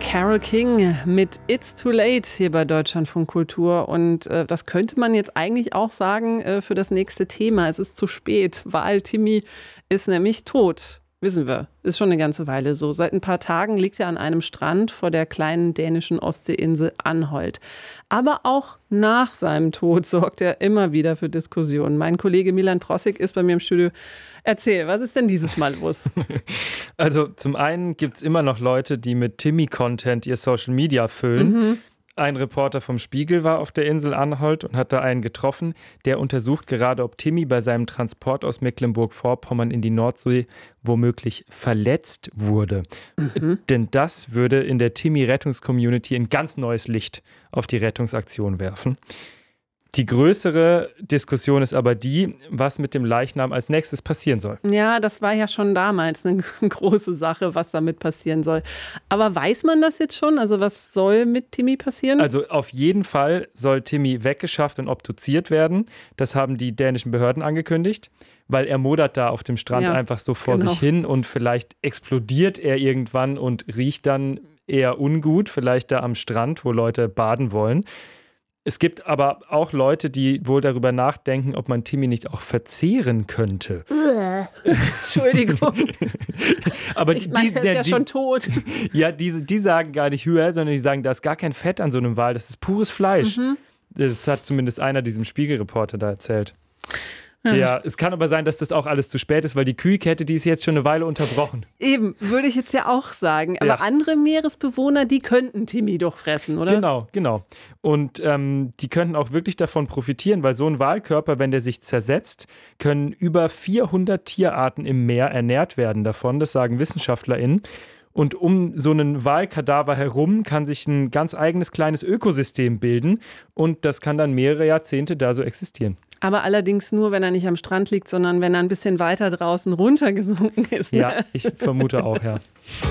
Carole King mit It's Too Late hier bei Deutschlandfunk Kultur. Und das könnte man jetzt eigentlich auch sagen für das nächste Thema. Es ist zu spät, weil Timmy ist nämlich tot. Wissen wir, ist schon eine ganze Weile so. Seit ein paar Tagen liegt er an einem Strand vor der kleinen dänischen Ostseeinsel Anholt. Aber auch nach seinem Tod sorgt er immer wieder für Diskussionen. Mein Kollege Milan Prossig ist bei mir im Studio. Erzähl, was ist denn dieses Mal los? Also zum einen gibt es immer noch Leute, die mit Timmy-Content ihr Social Media füllen. Ein Reporter vom Spiegel war auf der Insel Anholt und hat da einen getroffen, der untersucht gerade, ob Timmy bei seinem Transport aus Mecklenburg-Vorpommern in die Nordsee womöglich verletzt wurde. Denn das würde in der Timmy-Rettungs-Community ein ganz neues Licht auf die Rettungsaktion werfen. Die größere Diskussion ist aber die, was mit dem Leichnam als nächstes passieren soll. Ja, das war ja schon damals eine große Sache, was damit passieren soll. Aber weiß man das jetzt schon? Also was soll mit Timmy passieren? Also auf jeden Fall soll Timmy weggeschafft und obduziert werden. Das haben die dänischen Behörden angekündigt, weil er modert da auf dem Strand einfach so vor sich hin und vielleicht explodiert er irgendwann und riecht dann eher ungut, vielleicht da am Strand, wo Leute baden wollen. Es gibt aber auch Leute, die wohl darüber nachdenken, ob man Timmy nicht auch verzehren könnte. Entschuldigung. Aber ich meine, er ist ja schon tot. Ja, die sagen gar nicht höher, sondern die sagen, da ist gar kein Fett an so einem Wal, das ist pures Fleisch. Das hat zumindest einer diesem Spiegelreporter da erzählt. Ja, es kann aber sein, dass das auch alles zu spät ist, weil die Kühlkette, die ist jetzt schon eine Weile unterbrochen. Eben, würde ich jetzt ja auch sagen. Aber andere Meeresbewohner, die könnten Timmy doch fressen, oder? Genau. Und die könnten auch wirklich davon profitieren, weil so ein Walkörper, wenn der sich zersetzt, können über 400 Tierarten im Meer ernährt werden davon. Das sagen WissenschaftlerInnen. Und um so einen Walkadaver herum kann sich ein ganz eigenes kleines Ökosystem bilden. Und das kann dann mehrere Jahrzehnte da so existieren. Aber allerdings nur, wenn er nicht am Strand liegt, sondern wenn er ein bisschen weiter draußen runtergesunken ist. Ja, ich vermute auch, ja.